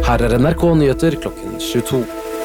Her NRK Nyheter klokken 22.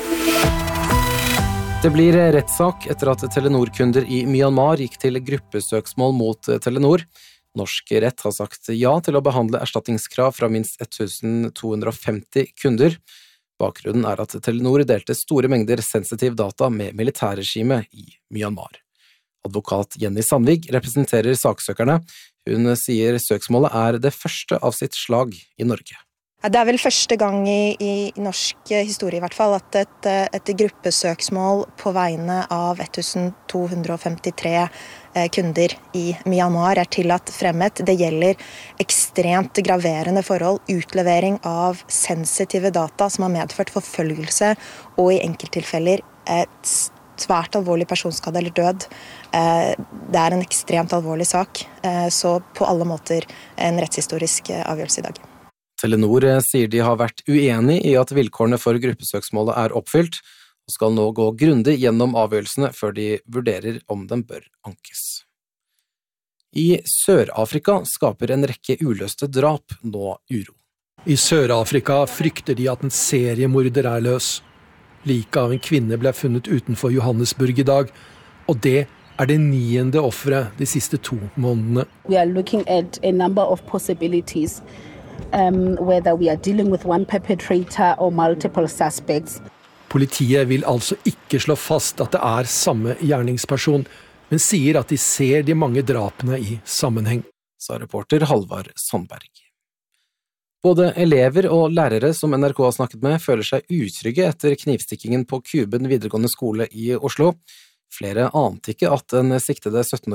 Det blir rettssak etter at Telenor-kunder i Myanmar gikk til gruppesøksmål mot Telenor. Norsk rett har sagt ja til å behandle erstatningskrav fra minst 1250 kunder. Bakgrunnen er at Telenor delte store mengder sensitiv data med militærregimet i Myanmar. Advokat Jenny Sandvig representerer saksøkerne. Hun sier søksmålet er det første av sitt slag i Norge. Det er vel første gang i norsk historie i hvert fall at et gruppesøksmål på vegne av 1253 kunder i Myanmar er tillatt fremmet. Det gjelder ekstremt graverende forhold, utlevering av sensitive data som har medført forfølgelse og i enkelttilfeller svært alvorlig personskade eller død. Det er en ekstremt alvorlig sak, så på alle måter en rettshistorisk avgjørelse i dag. Telenor sier de har vært uenig i at vilkårene for gruppesøksmålet er oppfylt, og skal nå gå grundig gjennom avgjørelsene før de vurderer om den bør ankes. I Sør-Afrika skaper en rekke uløste drap nå uro. I Sør-Afrika frykter de at en seriemorder er løs. Liket av en kvinne ble funnet utenfor Johannesburg i dag, og det er det 9. offeret de siste 2 månedene. We are looking at a number of possibilities. Whether we are dealing with one perpetrator or multiple suspects. Politiet vil altså ikke slå fast at det er samme gjerningsperson, men sier at de ser de mange drapene i sammenheng. Sa reporter Halvard Sandberg. Både elever og lærere som NRK har snakket med føler seg utrygge etter knivstikkingen på Kuben videregående skole i Oslo. Flere ante ikke at den siktede 17